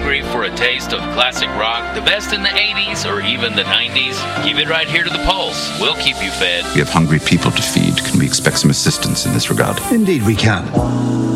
hungry for a taste of classic rock, the best in the 80s or even the 90s? Keep it right here to the Pulse. We'll keep you fed. We have hungry people to feed. Can we expect some assistance in this regard? Indeed we can.